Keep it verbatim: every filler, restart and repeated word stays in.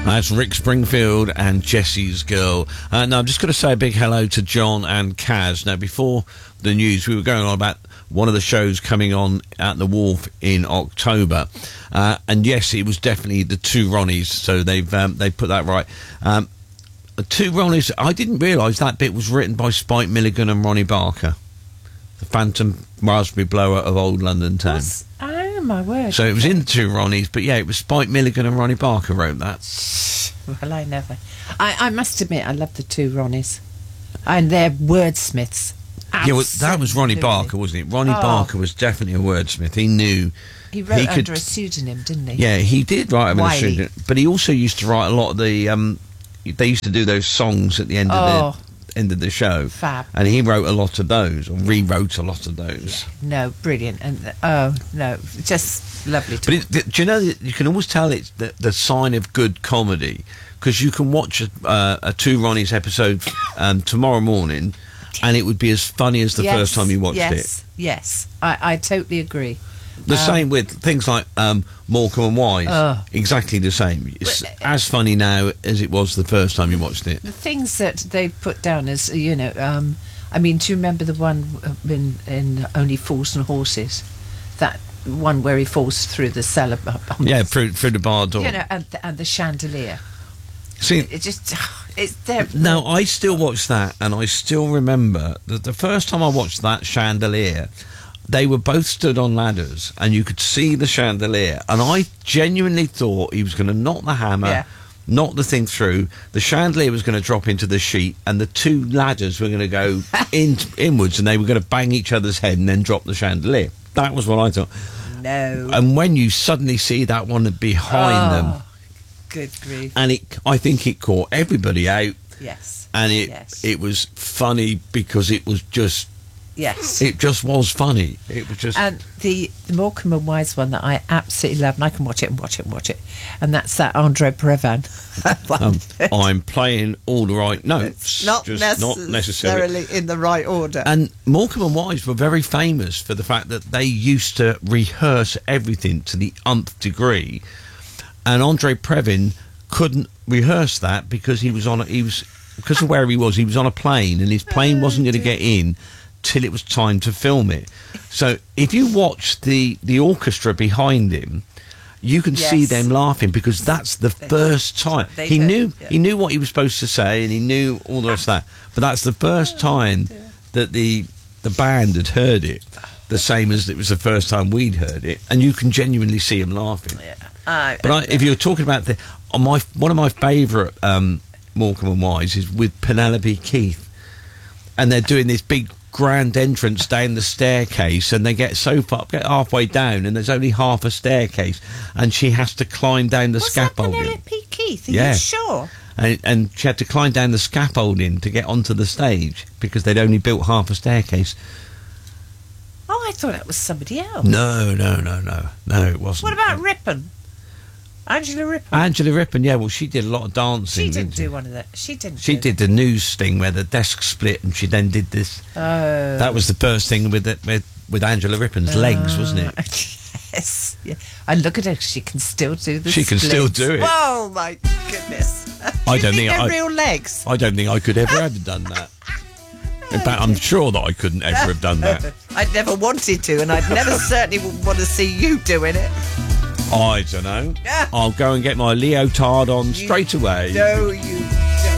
That's Rick Springfield and Jesse's Girl. Uh, now, I'm just going to say a big hello to John and Kaz. Now, before the news, we were going on about one of the shows coming on at the Wharf in October. Uh, and yes, it was definitely the Two Ronnies, so they've um, they put that right. Um, Two Ronnies, I didn't realise that bit was written by Spike Milligan and Ronnie Barker, the Phantom Raspberry Blower of Old London Town. What's, oh, my word. So it was in the Two Ronnies, but yeah, it was Spike Milligan and Ronnie Barker wrote that. Well, I never. I, I must admit, I love the Two Ronnies. And they're wordsmiths. Absolutely. Yeah, well, that was Ronnie Barker, wasn't it? Ronnie oh. Barker was definitely a wordsmith. He knew... He wrote he under could, a pseudonym, didn't he? Yeah, he did write under a Wiley. pseudonym. But he also used to write a lot of the... Um, they used to do those songs at the end oh. of the end of the show. Fab. And he wrote a lot of those, or rewrote a lot of those. Yeah. No, brilliant. And oh, no, just lovely to But it, do you know, that you can always tell it's the, the sign of good comedy, because you can watch a, uh, a Two Ronnies episode um, tomorrow morning, and it would be as funny as the yes, first time you watched yes, it. Yes, yes. I, I totally agree. The um, same with things like um, Morecambe and Wise. Uh, exactly the same. It's well, as funny now as it was the first time you watched it. The things that they put down as, you know, um, I mean, do you remember the one in, in Only Fools and Horses? That one where he falls through the cellar. Yeah, through, through the bar door. You know, and the, and the chandelier. See, it just, it's there. Now, I still watch that, and I still remember that the first time I watched that chandelier, they were both stood on ladders, and you could see the chandelier, and I genuinely thought he was going to knock the hammer, yeah. knock the thing through, the chandelier was going to drop into the sheet, and the two ladders were going to go in inwards, and they were going to bang each other's head and then drop the chandelier. That was what I thought. No. And when you suddenly see that one behind oh, them, good grief. and it, I think it caught everybody out. Yes. And it yes. it was funny because it was just... Yes. It just was funny. It was just... And the, the Morecambe and Wise one that I absolutely love, and I can watch it and watch it and watch it, and that's that Andre Previn um, I'm playing all the right notes. It's not, just necess- not necessarily necessarily in the right order. And Morecambe and Wise were very famous for the fact that they used to rehearse everything to the umpth degree, and Andre Previn couldn't rehearse that because he was on a, he was because of where he was he was on a plane, and his plane wasn't going to get in till it was time to film it. So if you watch the the orchestra behind him, you can yes. see them laughing because that's the they first time they he heard, knew yeah. he knew what he was supposed to say, and he knew all the rest of that, but that's the first time that the the band had heard it, the same as it was the first time we'd heard it, and you can genuinely see him laughing. Yeah. Uh, but I, if you're talking about the on my one of my favourite um, Morecambe and Wise is with Penelope Keith, and they're doing this big grand entrance down the staircase, and they get so far, get halfway down, and there's only half a staircase, and she has to climb down the Was scaffolding. That Penelope Keith? Are yeah. you sure? And, and she had to climb down the scaffolding to get onto the stage because they'd only built half a staircase. Oh, I thought that was somebody else. No, no, no, no, no, it wasn't. What about Rippon? Angela Rippon. Angela Rippon, yeah. Well, she did a lot of dancing. She didn't didn't she? do one of that. She didn't. She do did the news thing where the desk split, and she then did this. Oh. That was the first thing with the, with with Angela Rippon's oh. legs, wasn't it? Yes. Yeah. And look at her; she can still do the. She can splits. still do it. Oh my goodness! I do don't you think, think I, real legs. I don't think I could ever have done that. In fact, I'm sure that I couldn't ever have done that. I'd never wanted to, and I'd never certainly want to see you doing it. I don't know. I'll go and get my leotard on you, straight away. No, you